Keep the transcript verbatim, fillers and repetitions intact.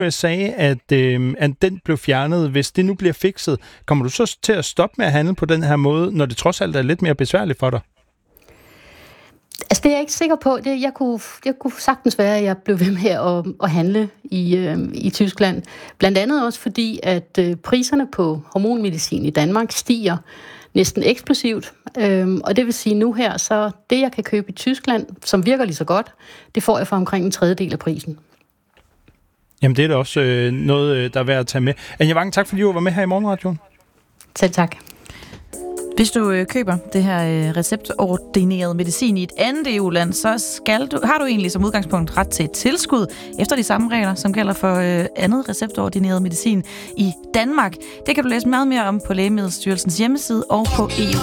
jeg sagde, at, øh, at den blev fjernet. Hvis det nu bliver fikset, kommer du så til at stoppe med at handle på den her måde, når det trods alt er lidt mere besværligt for dig? Altså, det er jeg ikke sikker på. Det, jeg, kunne, jeg kunne sagtens være, at jeg blev ved med at, at handle i, øh, i Tyskland. Blandt andet også fordi, at øh, priserne på hormonmedicin i Danmark stiger næsten eksplosivt. Øhm, og det vil sige nu her, så det, jeg kan købe i Tyskland, som virker lige så godt, det får jeg for omkring en tredjedel af prisen. Jamen, det er da også øh, noget, der er værd at tage med. Anja Wang, tak fordi du var med her i Morgenradioen. Selv tak. Hvis du øh, køber det her øh, receptordineret medicin i et andet E U-land, så skal du, har du egentlig som udgangspunkt ret til et tilskud efter de samme regler, som gælder for øh, andet receptordineret medicin i Danmark. Det kan du læse meget mere om på Lægemiddelstyrelsens hjemmeside og på E U